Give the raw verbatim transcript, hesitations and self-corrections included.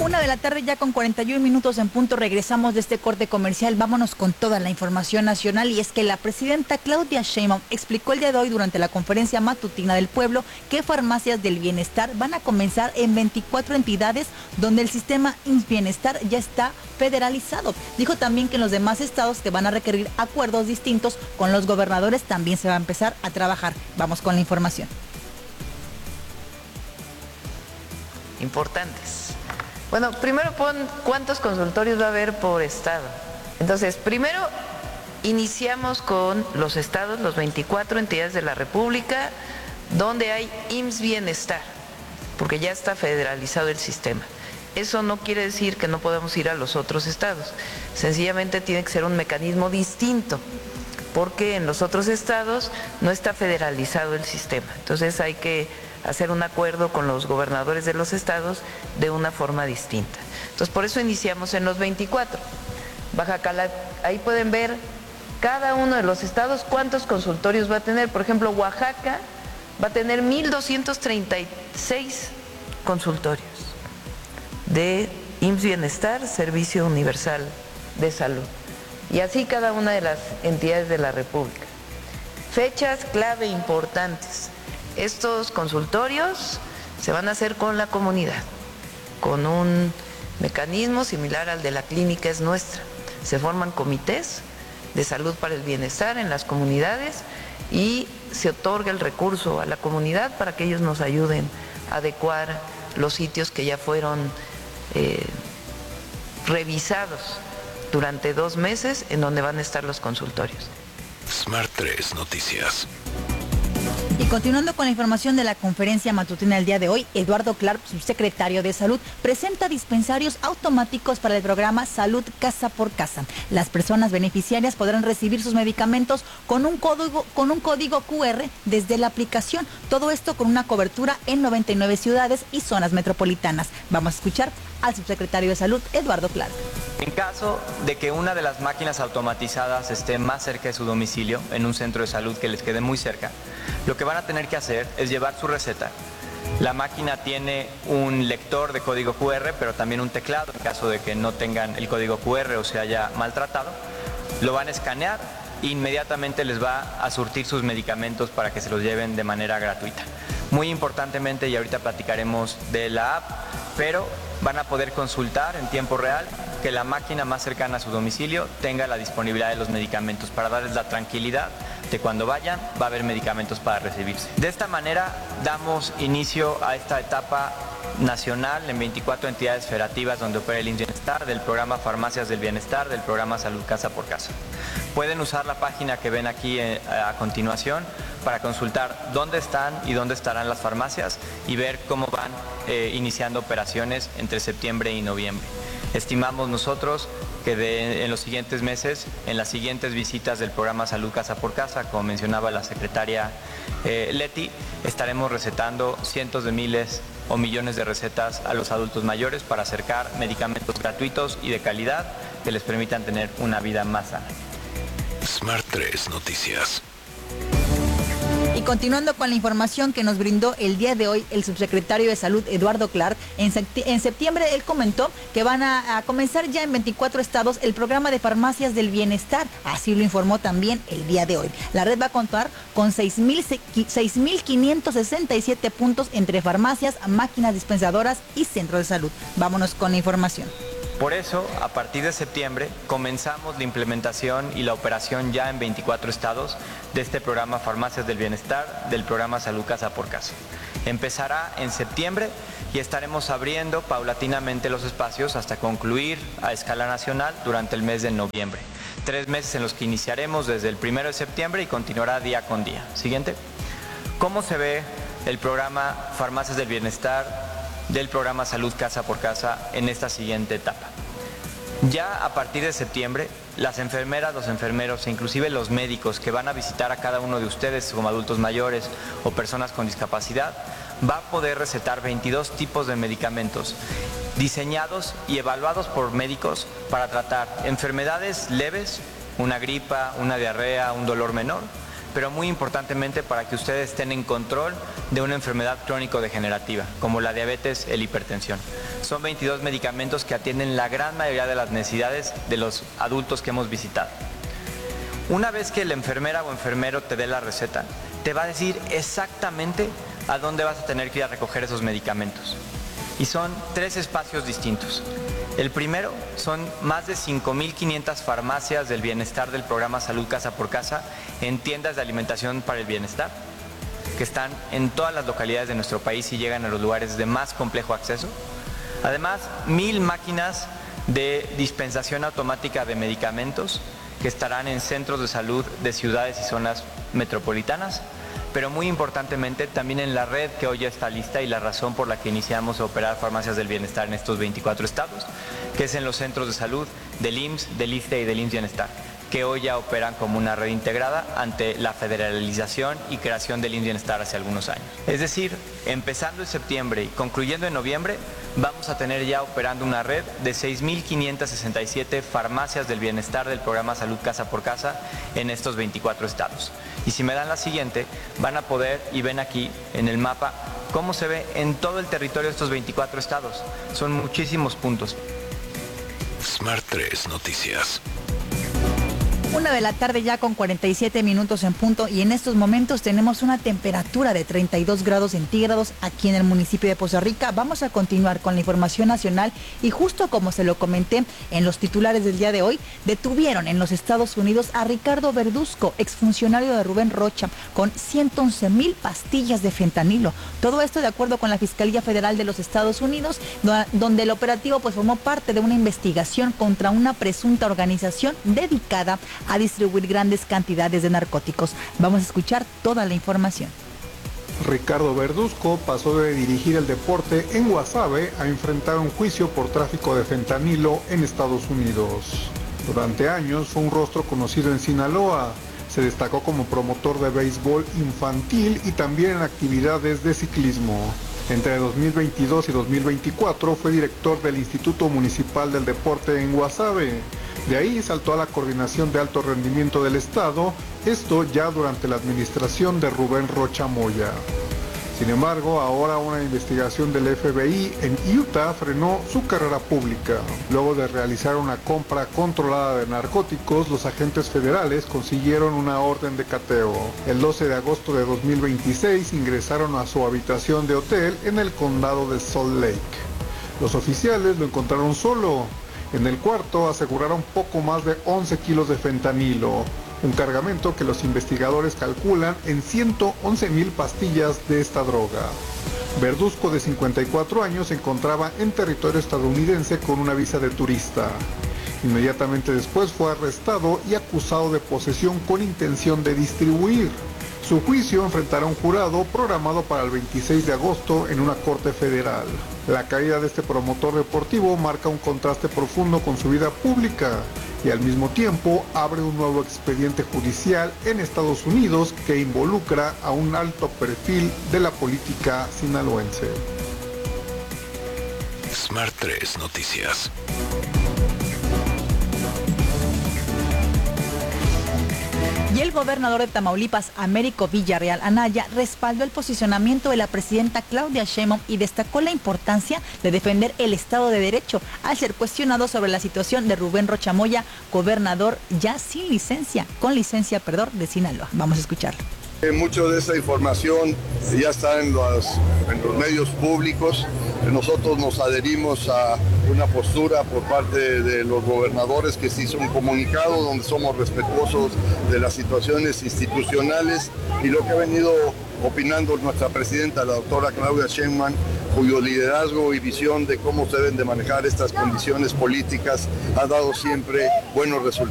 Una de la tarde ya con cuarenta y un minutos en punto, regresamos de este corte comercial. Vámonos con toda la información nacional, y es que la presidenta Claudia Sheinbaum explicó el día de hoy durante la conferencia matutina del pueblo que farmacias del bienestar van a comenzar en veinticuatro entidades donde el sistema I M S S Bienestar ya está federalizado. Dijo también que en los demás estados que van a requerir acuerdos distintos con los gobernadores también se va a empezar a trabajar. Vamos con la información. Importantes. Bueno, primero pon cuántos consultorios va a haber por estado. Entonces, primero iniciamos con los estados, los veinticuatro entidades de la República, donde hay I M S S Bienestar, porque ya está federalizado el sistema. Eso no quiere decir que no podamos ir a los otros estados. Sencillamente tiene que ser un mecanismo distinto, porque en los otros estados no está federalizado el sistema. Entonces hay que hacer un acuerdo con los gobernadores de los estados de una forma distinta. Entonces, por eso iniciamos en los veinticuatro. Baja California, ahí pueden ver cada uno de los estados cuántos consultorios va a tener. Por ejemplo, Oaxaca va a tener mil doscientos treinta y seis consultorios de I M S S Bienestar, Servicio Universal de Salud. Y así cada una de las entidades de la República. Fechas clave importantes. Estos consultorios se van a hacer con la comunidad, con un mecanismo similar al de la Clínica Es Nuestra. Se forman comités de salud para el bienestar en las comunidades y se otorga el recurso a la comunidad para que ellos nos ayuden a adecuar los sitios que ya fueron eh, revisados durante dos meses en donde van a estar los consultorios. Smart tres Noticias. Y continuando con la información de la conferencia matutina del día de hoy, Eduardo Clark, subsecretario de Salud, presenta dispensarios automáticos para el programa Salud Casa por Casa. Las personas beneficiarias podrán recibir sus medicamentos con un código, con un código Q R desde la aplicación. Todo esto con una cobertura en noventa y nueve ciudades y zonas metropolitanas. Vamos a escuchar al subsecretario de Salud, Eduardo Clark. En caso de que una de las máquinas automatizadas esté más cerca de su domicilio, en un centro de salud que les quede muy cerca, lo que van a tener que hacer es llevar su receta. La máquina tiene un lector de código Q R, pero también un teclado en caso de que no tengan el código Q R o se haya maltratado. Lo van a escanear e inmediatamente les va a surtir sus medicamentos para que se los lleven de manera gratuita. Muy importantemente, y ahorita platicaremos de la app, pero van a poder consultar en tiempo real que la máquina más cercana a su domicilio tenga la disponibilidad de los medicamentos para darles la tranquilidad de cuando vayan va a haber medicamentos para recibirse. De esta manera damos inicio a esta etapa nacional en veinticuatro entidades federativas donde opera el I M S S Bienestar, del programa Farmacias del Bienestar, del programa Salud Casa por Casa. Pueden usar la página que ven aquí a continuación para consultar dónde están y dónde estarán las farmacias y ver cómo van eh, iniciando operaciones entre septiembre y noviembre. Estimamos nosotros que de, en los siguientes meses, en las siguientes visitas del programa Salud Casa por Casa, como mencionaba la secretaria eh, Leti, estaremos recetando cientos de miles o millones de recetas a los adultos mayores para acercar medicamentos gratuitos y de calidad que les permitan tener una vida más sana. Smart tres Noticias. Y continuando con la información que nos brindó el día de hoy el subsecretario de Salud, Eduardo Clark, en, en septiembre él comentó que van a, a comenzar ya en veinticuatro estados el programa de farmacias del bienestar. Así lo informó también el día de hoy. La red va a contar con seis mil quinientos sesenta y siete puntos entre farmacias, máquinas dispensadoras y centros de salud. Vámonos con la información. Por eso, a partir de septiembre, comenzamos la implementación y la operación ya en veinticuatro estados de este programa Farmacias del Bienestar, del programa Salud Casa por Casa. Empezará en septiembre y estaremos abriendo paulatinamente los espacios hasta concluir a escala nacional durante el mes de noviembre. Tres meses en los que iniciaremos desde el primero de septiembre y continuará día con día. Siguiente. ¿Cómo se ve el programa Farmacias del Bienestar del programa Salud Casa por Casa en esta siguiente etapa? Ya a partir de septiembre, las enfermeras, los enfermeros e inclusive los médicos que van a visitar a cada uno de ustedes como adultos mayores o personas con discapacidad, va a poder recetar veintidós tipos de medicamentos diseñados y evaluados por médicos para tratar enfermedades leves, una gripa, una diarrea, un dolor menor, pero muy importantemente para que ustedes estén en control de una enfermedad crónico-degenerativa, como la diabetes, la hipertensión. son veintidós medicamentos que atienden la gran mayoría de las necesidades de los adultos que hemos visitado. Una vez que la enfermera o enfermero te dé la receta, te va a decir exactamente a dónde vas a tener que ir a recoger esos medicamentos. Y son tres espacios distintos. El primero son más de cinco mil quinientas farmacias del bienestar del programa Salud Casa por Casa en tiendas de alimentación para el bienestar, que están en todas las localidades de nuestro país y llegan a los lugares de más complejo acceso. Además, mil máquinas de dispensación automática de medicamentos que estarán en centros de salud de ciudades y zonas metropolitanas, pero muy importantemente también en la red que hoy ya está lista y la razón por la que iniciamos a operar farmacias del bienestar en estos veinticuatro estados, que es en los centros de salud del I M S S, del I S S S T E y del I M S S Bienestar, que hoy ya operan como una red integrada ante la federalización y creación del I M S S Bienestar hace algunos años. Es decir, empezando en septiembre y concluyendo en noviembre, vamos a tener ya operando una red de seis mil quinientas sesenta y siete farmacias del bienestar del programa Salud Casa por Casa en estos veinticuatro estados. Y si me dan la siguiente, van a poder, y ven aquí en el mapa, cómo se ve en todo el territorio de estos veinticuatro estados. Son muchísimos puntos. Smart tres Noticias. Una de la tarde ya con cuarenta y siete minutos en punto y en estos momentos tenemos una temperatura de treinta y dos grados centígrados aquí en el municipio de Poza Rica. Vamos a continuar con la información nacional y justo como se lo comenté en los titulares del día de hoy, detuvieron en los Estados Unidos a Ricardo Verduzco, exfuncionario de Rubén Rocha, con ciento once mil pastillas de fentanilo. Todo esto de acuerdo con la Fiscalía Federal de los Estados Unidos, donde el operativo pues formó parte de una investigación contra una presunta organización dedicada a distribuir grandes cantidades de narcóticos. Vamos a escuchar toda la información. Ricardo Verduzco pasó de dirigir el deporte en Guasave a enfrentar un juicio por tráfico de fentanilo en Estados Unidos. Durante años fue un rostro conocido en Sinaloa. Se destacó como promotor de béisbol infantil y también en actividades de ciclismo. Entre dos mil veintidós y dos mil veinticuatro fue director del Instituto Municipal del Deporte en Guasave. De ahí saltó a la Coordinación de Alto Rendimiento del Estado, esto ya durante la administración de Rubén Rocha Moya. Sin embargo, ahora una investigación del F B I en Utah frenó su carrera pública. Luego de realizar una compra controlada de narcóticos, los agentes federales consiguieron una orden de cateo. El doce de agosto de dos mil veintiséis ingresaron a su habitación de hotel en el condado de Salt Lake. Los oficiales lo encontraron solo. En el cuarto aseguraron poco más de once kilos de fentanilo, un cargamento que los investigadores calculan en ciento once mil pastillas de esta droga. Verduzco, de cincuenta y cuatro años, se encontraba en territorio estadounidense con una visa de turista. Inmediatamente después fue arrestado y acusado de posesión con intención de distribuir. Su juicio enfrentará a un jurado programado para el veintiséis de agosto en una corte federal. La caída de este promotor deportivo marca un contraste profundo con su vida pública y al mismo tiempo abre un nuevo expediente judicial en Estados Unidos que involucra a un alto perfil de la política sinaloense. Smart tres Noticias. Y el gobernador de Tamaulipas, Américo Villarreal Anaya, respaldó el posicionamiento de la presidenta Claudia Sheinbaum y destacó la importancia de defender el Estado de Derecho al ser cuestionado sobre la situación de Rubén Rocha Moya, gobernador ya sin licencia, con licencia, perdón, de Sinaloa. Vamos a escucharlo. Mucho de esa información ya está en los, en los medios públicos. Nosotros nos adherimos a una postura por parte de los gobernadores que se hizo un comunicado donde somos respetuosos de las situaciones institucionales y lo que ha venido opinando nuestra presidenta, la doctora Claudia Sheinbaum, cuyo liderazgo y visión de cómo se deben de manejar estas condiciones políticas ha dado siempre buenos resultados.